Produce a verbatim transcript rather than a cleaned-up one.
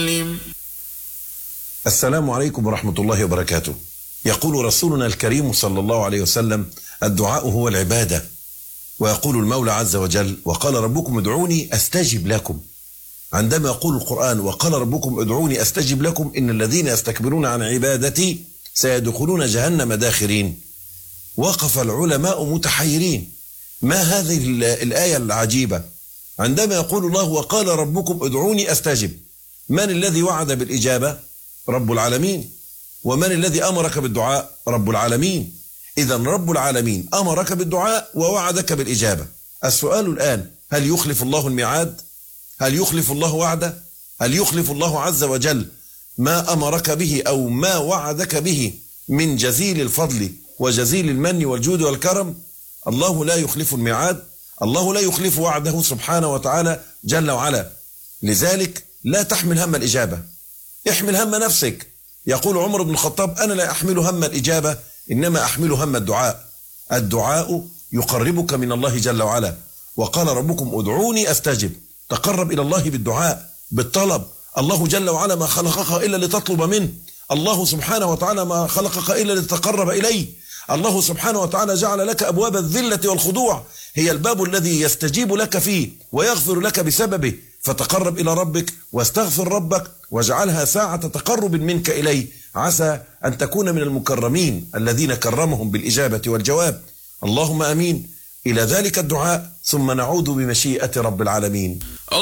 السلام عليكم ورحمة الله وبركاته. يقول رسولنا الكريم صلى الله عليه وسلم: الدعاء هو العبادة. ويقول المولى عز وجل: وقال ربكم ادعوني أستجب لكم. عندما يقول القرآن: وقال ربكم ادعوني أستجب لكم، إن الذين يستكبرون عن عبادتي سيدخلون جهنم داخرين. وقف العلماء متحيرين، ما هذه الآية العجيبة؟ عندما يقول الله: وقال ربكم ادعوني أستجب، من الذي وعد بالإجابة؟ رب العالمين. ومن الذي أمرك بالدعاء؟ رب العالمين. إذا رب العالمين أمرك بالدعاء ووعدك بالإجابة. السؤال الآن: هل يخلف الله الميعاد؟ هل يخلف الله وعده؟ هل يخلف الله عز وجل ما أمرك به أو ما وعدك به من جزيل الفضل وجزيل المن والجود والكرم؟ الله لا يخلف الميعاد، الله لا يخلف وعده سبحانه وتعالى جل وعلا. لذلك لا تحمل هم الإجابة، احمل هم نفسك. يقول عمر بن الخطاب: أنا لا أحمل هم الإجابة، إنما أحمل هم الدعاء. الدعاء يقربك من الله جل وعلا. وقال ربكم ادعوني أستجب، تقرب إلى الله بالدعاء بالطلب. الله جل وعلا ما خلقك إلا لتطلب منه، الله سبحانه وتعالى ما خلقك إلا لتتقرب إليه. الله سبحانه وتعالى جعل لك أبواب الذلة والخضوع، هي الباب الذي يستجيب لك فيه ويغفر لك بسببه. فتقرب إلى ربك واستغفر ربك واجعلها ساعة تقرب منك إليه، عسى أن تكون من المكرمين الذين كرمهم بالإجابة والجواب. اللهم أمين. إلى ذلك الدعاء ثم نعود بمشيئة رب العالمين.